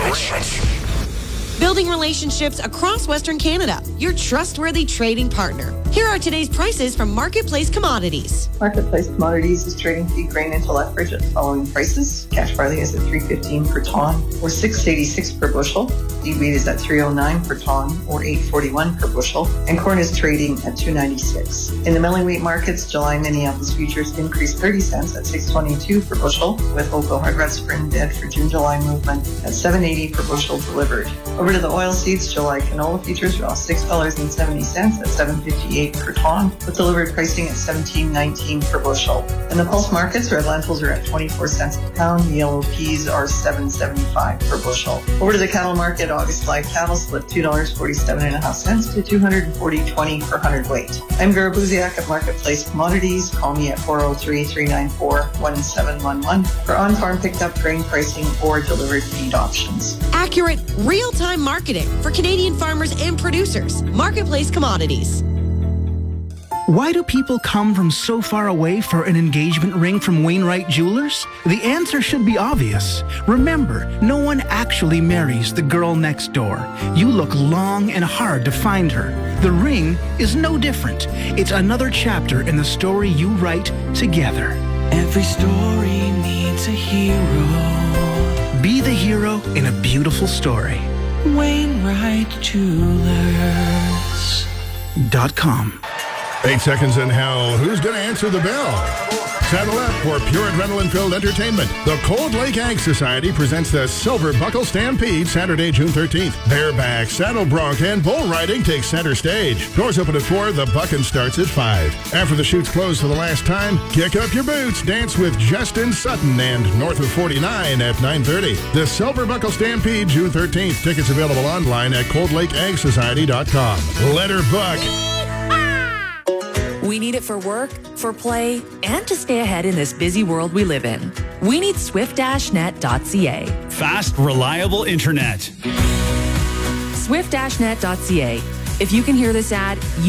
Building relationships across Western Canada. Your trustworthy trading partner. Here are today's prices from Marketplace Commodities. Marketplace Commodities is trading feed grain into Lethbridge at the following prices. Cash barley is at $3.15 per ton or $6.86 per bushel. Feed wheat is at $3.09 per ton or $8.41 per bushel. And corn is trading at $2.96. In the milling wheat markets, July Minneapolis futures increased 30 cents at $6.22 per bushel, with local hard red spring bid for June-July movement at $7.80 per bushel delivered. Over to the oilseeds, July canola futures rose $6.70 at $7.58 per ton, with delivered pricing at $17.19 per bushel. In the pulse markets, red lentils are at 24 cents per pound, yellow peas are $7.75 per bushel. Over to the cattle market, August live cattle slipped $2.47.5 to $240.20 per hundredweight. I'm Vera Buziak at Marketplace Commodities. Call me at 403-394-1711 for on-farm picked up grain pricing or delivered feed options. Accurate, real-time marketing for Canadian farmers and producers. Marketplace Commodities. Why do people come from so far away for an engagement ring from Wainwright Jewelers? The answer should be obvious. Remember, no one actually marries the girl next door. You look long and hard to find her. The ring is no different. It's another chapter in the story you write together. Every story needs a hero. Be the hero in a beautiful story. Wainwright Jewelers.com. 8 seconds and hell. Who's going to answer the bell? Saddle up for pure adrenaline-filled entertainment. The Cold Lake Ag Society presents the Silver Buckle Stampede Saturday, June 13th. Bareback, saddle bronc, and bull riding takes center stage. Doors open at 4. The bucking starts at 5. After the chutes close for the last time, kick up your boots, dance with Justin Sutton and North of 49 at 9:30. The Silver Buckle Stampede, June 13th. Tickets available online at coldlakeagsociety.com. Let her buck. We need it for work, for play, and to stay ahead in this busy world we live in. We need swift-net.ca. Fast, reliable internet. Swift-net.ca. If you can hear this ad,